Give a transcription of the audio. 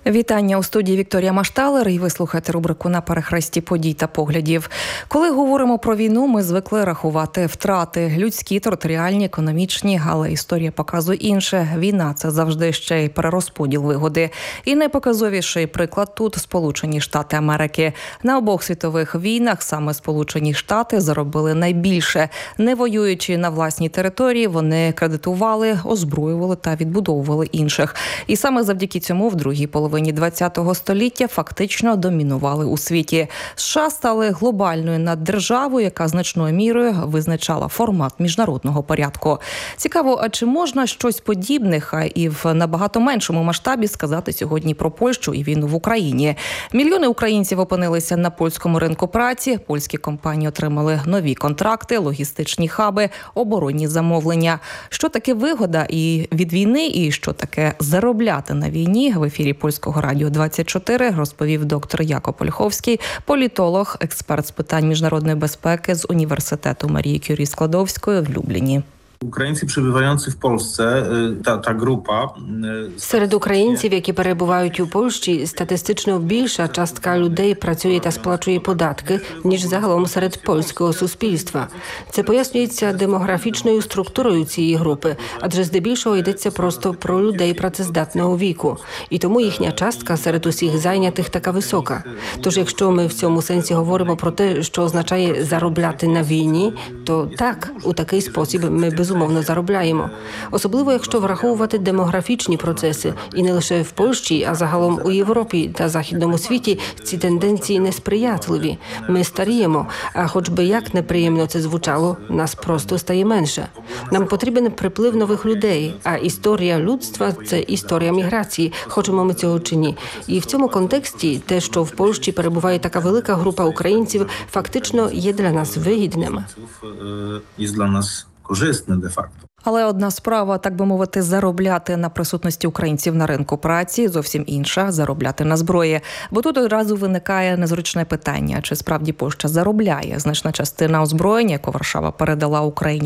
Вітання у студії Вікторія Машталер, і ви слухаєте рубрику «На перехресті подій та поглядів». Коли говоримо про війну, ми звикли рахувати втрати – людські, територіальні, економічні, але історія показує інше. Війна – це завжди ще й перерозподіл вигоди. І найпоказовіший приклад тут – Сполучені Штати Америки. На обох світових війнах саме Сполучені Штати заробили найбільше. Не воюючи на власній території, вони кредитували, озброювали та відбудовували інших. І саме завдяки цьому в другій половині ХХ століття фактично домінували у світі. США стали глобальною наддержавою, яка значною мірою визначала формат міжнародного порядку. Цікаво, а чи можна щось подібних, а і в набагато меншому масштабі сказати сьогодні про Польщу і війну в Україні? Мільйони українців опинилися на польському ринку праці, польські компанії отримали нові контракти, логістичні хаби, оборонні замовлення. Що таке вигода і від війни, і що таке заробляти на війні? В ефірі Польського радіо 24 розповів доктор Якоб Ольховський, політолог, експерт з питань міжнародної безпеки з університету Марії Кюрі Складовської в Любліні. Українці, перебуваючи в Польщі, та група... Серед українців, які перебувають у Польщі, статистично більша частка людей працює та сплачує податки, ніж загалом серед польського суспільства. Це пояснюється демографічною структурою цієї групи, адже здебільшого йдеться просто про людей працездатного віку. І тому їхня частка серед усіх зайнятих така висока. Тож, якщо ми в цьому сенсі говоримо про те, що означає заробляти на війні, то так, у такий спосіб ми безумовно заробляємо. Особливо, якщо враховувати демографічні процеси. І не лише в Польщі, а загалом у Європі та Західному світі ці тенденції несприятливі. Ми старіємо, а хоч би як неприємно це звучало, нас просто стає менше. Нам потрібен приплив нових людей, а історія людства – це історія міграції, хочемо ми цього чи ні. І в цьому контексті те, що в Польщі перебуває така велика група українців, фактично є для нас вигідним. Є для нас корисне де-факто. Але одна справа, так би мовити, заробляти на присутності українців на ринку праці, зовсім інша – заробляти на зброї. Бо тут одразу виникає незручне питання, чи справді Польща заробляє. Значна частина озброєння, яку Варшава передала Україні